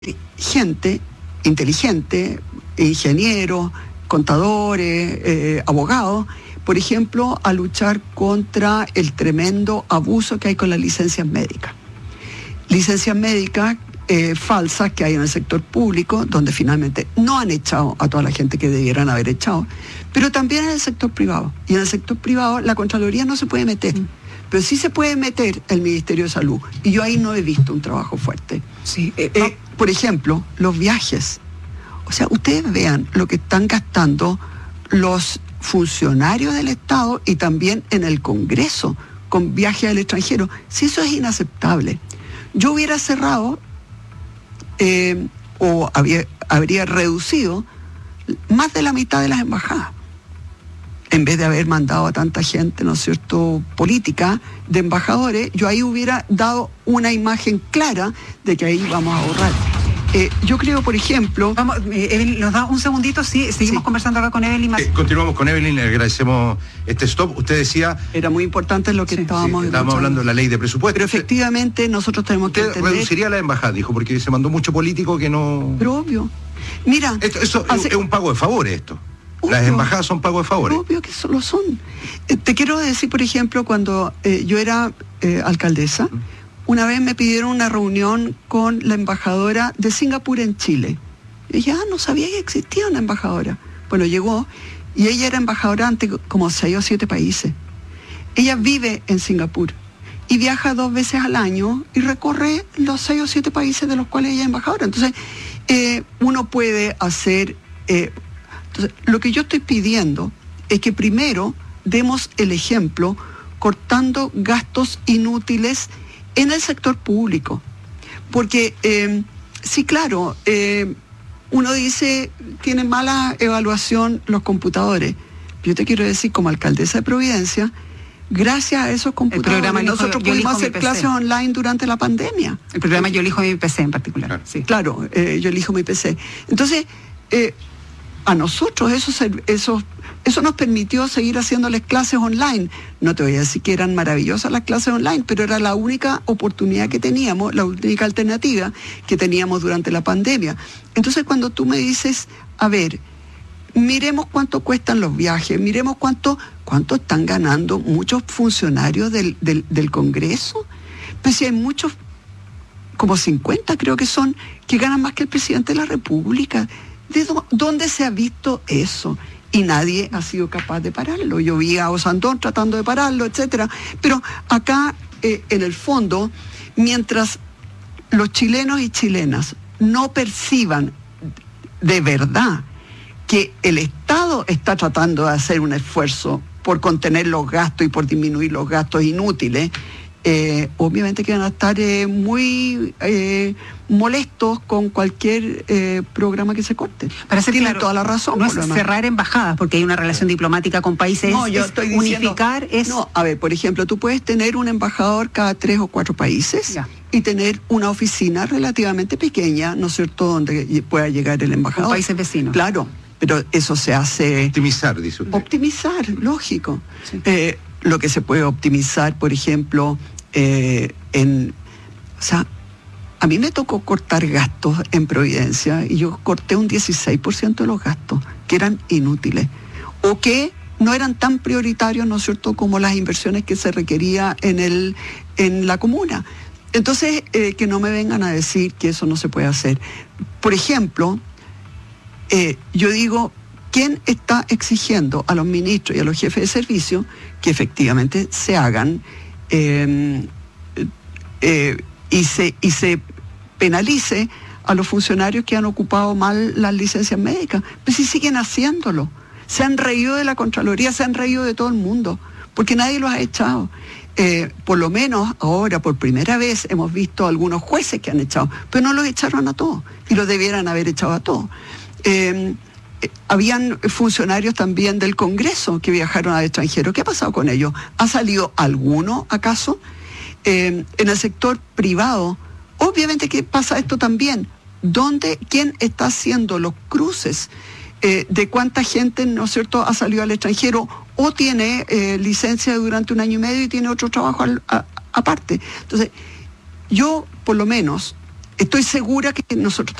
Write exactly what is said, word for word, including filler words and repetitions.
gente inteligente, ingenieros, contadores, eh, abogados, por ejemplo, a luchar contra el tremendo abuso que hay con las licencias médicas. Licencias médicas eh, falsas que hay en el sector público, donde finalmente no han echado a toda la gente que debieran haber echado, pero también en el sector privado. Y en el sector privado la Contraloría no se puede meter. Mm. Pero sí se puede meter el Ministerio de Salud. Y yo ahí no he visto un trabajo fuerte. Sí, eh, eh, por ejemplo, los viajes. O sea, ustedes vean lo que están gastando los funcionarios del Estado y también en el Congreso con viajes al extranjero. Si eso es inaceptable. Yo hubiera cerrado eh, o había, habría reducido más de la mitad de las embajadas. En vez de haber mandado a tanta gente, ¿no es cierto?, política, de embajadores, yo ahí hubiera dado una imagen clara de que ahí vamos a ahorrar. Eh, yo creo, por ejemplo... Vamos, eh, Evelyn, ¿nos da un segundito? Sí, seguimos sí. conversando acá con Evelyn. Eh, continuamos con Evelyn, le agradecemos este stop. Usted decía... Era muy importante lo que sí, estábamos... Sí, estábamos hablando de la ley de presupuesto. Pero efectivamente nosotros tenemos que Usted entender... reduciría la embajada, dijo, porque se mandó mucho político que no... Pero obvio. Mira... Esto, eso hace... es un pago de favores, esto. Obvio, las embajadas son pago de favores. Obvio que lo son. Eh, te quiero decir, por ejemplo, cuando eh, yo era eh, alcaldesa, ¿Mm? una vez me pidieron una reunión con la embajadora de Singapur en Chile. Y ya no sabía que existía una embajadora. Bueno, llegó y ella era embajadora ante como seis o siete países. Ella vive en Singapur y viaja dos veces al año y recorre los seis o siete países de los cuales ella es embajadora. Entonces, eh, uno puede hacer... Eh, Entonces, lo que yo estoy pidiendo es que primero demos el ejemplo cortando gastos inútiles en el sector público. Porque, eh, sí, claro, eh, uno dice, tienen mala evaluación los computadores. Yo te quiero decir, como alcaldesa de Providencia, gracias a esos computadores nosotros pudimos hacer clases online durante la pandemia. El programa Yo Elijo Mi P C en particular. Claro, sí. claro eh, Yo Elijo Mi P C. Entonces... Eh, a nosotros eso, eso, eso nos permitió seguir haciéndoles clases online. No te voy a decir que eran maravillosas las clases online, pero era la única oportunidad que teníamos, la única alternativa que teníamos durante la pandemia. Entonces cuando tú me dices, a ver, miremos cuánto cuestan los viajes, miremos cuánto, cuánto están ganando muchos funcionarios del, del, del Congreso, pues si hay muchos, como cincuenta creo que son, que ganan más que el presidente de la República. ¿De dónde se ha visto eso? Y nadie ha sido capaz de pararlo. Yo vi a Osandón tratando de pararlo, etcétera. Pero acá, eh, en el fondo, mientras los chilenos y chilenas no perciban de verdad que el Estado está tratando de hacer un esfuerzo por contener los gastos y por disminuir los gastos inútiles, Eh, obviamente que van a estar eh, muy eh, molestos con cualquier eh, programa que se corte. Parece Tienen claro, toda la razón. No es cerrar embajadas, porque hay una relación diplomática con países. No, yo estoy unificar diciendo, es... No, a ver, por ejemplo, tú puedes tener un embajador cada tres o cuatro países ya. y tener una oficina relativamente pequeña, ¿no es cierto?, donde pueda llegar el embajador. Con países vecinos. Claro, pero eso se hace... Optimizar, dice usted. Optimizar, lógico. Sí. Eh, lo que se puede optimizar, por ejemplo, eh, en... O sea, a mí me tocó cortar gastos en Providencia y yo corté un dieciséis por ciento de los gastos que eran inútiles o que no eran tan prioritarios, ¿no es cierto?, como las inversiones que se requería en, el, en la comuna. Entonces, eh, que no me vengan a decir que eso no se puede hacer. Por ejemplo, eh, yo digo... ¿Quién está exigiendo a los ministros y a los jefes de servicio que efectivamente se hagan eh, eh, y, se, y se penalice a los funcionarios que han ocupado mal las licencias médicas? Pues si siguen haciéndolo. Se han reído de la Contraloría, se han reído de todo el mundo, porque nadie los ha echado. Eh, por lo menos ahora, por primera vez, hemos visto algunos jueces que han echado, pero no los echaron a todos y los debieran haber echado a todos. Eh, Habían funcionarios también del Congreso que viajaron al extranjero. ¿Qué ha pasado con ellos? ¿Ha salido alguno, acaso? Eh, en el sector privado, obviamente que pasa esto también. ¿Dónde, quién está haciendo los cruces eh, de cuánta gente, ¿no es cierto?, ha salido al extranjero o tiene eh, licencia durante un año y medio y tiene otro trabajo al, a, aparte? Entonces, yo, por lo menos, estoy segura que nosotros